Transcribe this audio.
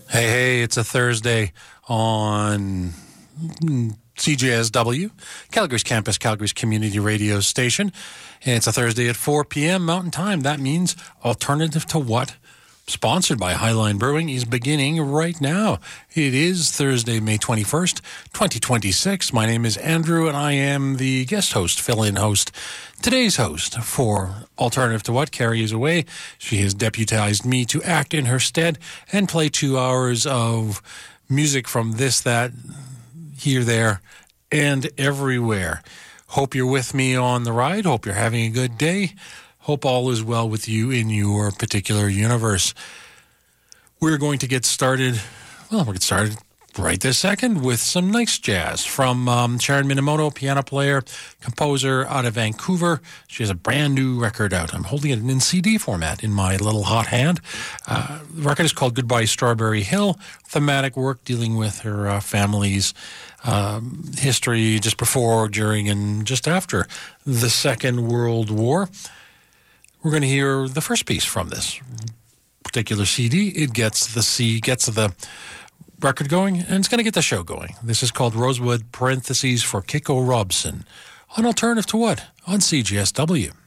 Hey, it's a Thursday on CJSW, Calgary's campus, Calgary's community radio station. And it's a Thursday at 4 p.m. Mountain Time. That means Alternative to What? Sponsored by Highline Brewing is beginning right now. It is Thursday, May 21st, 2026. My name is Andrew, and I am the guest host, fill-in host. Today's host for Alternative to What? Carrie is away. She has deputized me to act in her stead and play 2 hours of music from this, that, here, there, and everywhere. Hope you're with me on the ride. Hope you're having a good day. Hope all is well with you in your particular universe. We're going to get started, right this second with some nice jazz from Sharon Minamoto, piano player, composer out of Vancouver. She has a brand new record out. I'm holding it in CD format in my little hot hand. The record is called Goodbye Strawberry Hill, thematic work dealing with her family's history just before, during, and just after the Second World War. We're going to hear the first piece from this particular CD. It gets the record going, and it's going to get the show going. This is called Rosewood, parentheses for Kiko Robson, on Alternative to What? On CJSW.